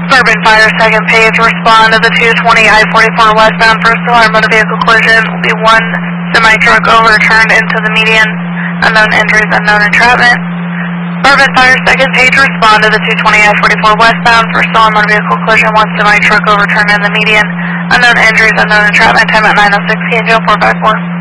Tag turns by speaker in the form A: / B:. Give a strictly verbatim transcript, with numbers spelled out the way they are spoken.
A: Bourbon Fire, second page, respond to the two twenty I forty-four westbound first alarm motor vehicle collision. Will be one semi-truck overturned into the median. Unknown injuries, unknown entrapment. Bourbon Fire, second page, respond to the two twenty I forty-four westbound first alarm motor vehicle collision. One semi-truck overturned in the median. Unknown injuries, unknown entrapment. Time at nine oh six P M, four five four.